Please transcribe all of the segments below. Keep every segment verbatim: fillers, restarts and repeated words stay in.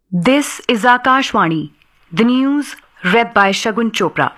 This is Akashvani, the news read by Shagun Chopra.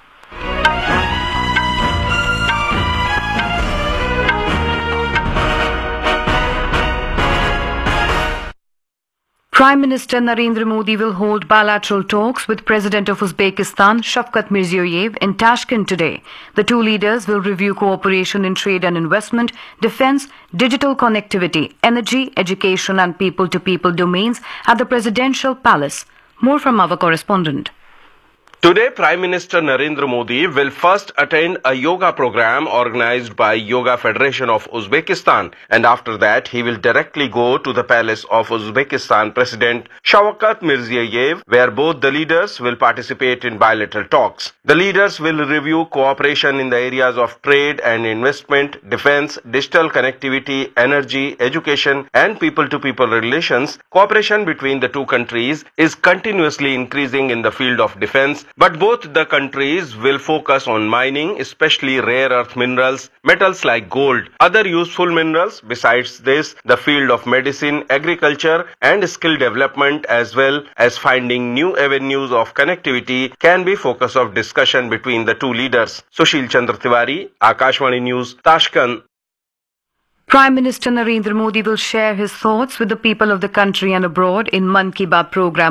Prime Minister Narendra Modi will hold bilateral talks with President of Uzbekistan Shavkat Mirziyoyev in Tashkent today. The two leaders will review cooperation in trade and investment, defense, digital connectivity, energy, education and people-to-people domains at the Presidential Palace. More from our correspondent. Today, Prime Minister Narendra Modi will first attend a yoga program organized by Yoga Federation of Uzbekistan, and after that he will directly go to the palace of Uzbekistan President Shavkat Mirziyoyev, where both the leaders will participate in bilateral talks. The leaders will review cooperation in the areas of trade and investment, defense, digital connectivity, energy, education and people-to-people relations. Cooperation between the two countries is continuously increasing in the field of defense, but both the countries will focus on mining, especially rare earth minerals, metals like gold, other useful minerals. Besides this, the field of medicine, agriculture and skill development, as well as finding new avenues of connectivity, can be focus of discussion between the two leaders. Sushil Chandra Tiwari, Akashvani News, Tashkent. Prime Minister Narendra Modi will share his thoughts with the people of the country and abroad in Mann Ki Baat program